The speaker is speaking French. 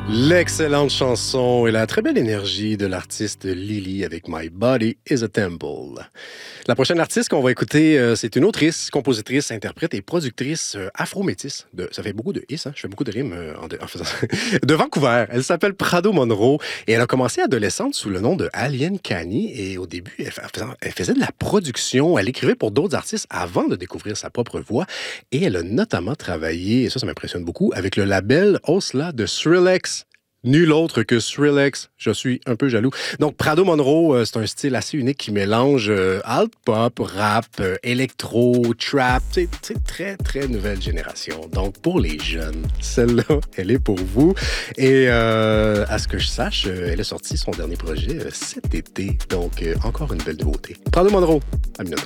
L'excellente chanson et la très belle énergie de l'artiste Lily avec My Body is a Temple. La prochaine artiste qu'on va écouter, c'est une autrice, compositrice, interprète et productrice afro-métisse. Ça fait beaucoup de is, hein? Je fais beaucoup de rimes en faisant ça. De Vancouver. Elle s'appelle Prado Monroe et elle a commencé adolescente sous le nom de Alien Kani. Et au début, elle faisait de la production. Elle écrivait pour d'autres artistes avant de découvrir sa propre voix. Et elle a notamment travaillé, et ça m'impressionne beaucoup, avec le label Osla de Skrillex. Nul autre que Skrillex. Je suis un peu jaloux. Donc, Prado Monroe, c'est un style assez unique qui mélange alt-pop, rap, électro, trap. C'est très, très nouvelle génération. Donc, pour les jeunes, celle-là, elle est pour vous. Et à ce que je sache, elle a sorti son dernier projet cet été. Donc, encore une belle nouveauté. Prado Monroe, à Minota.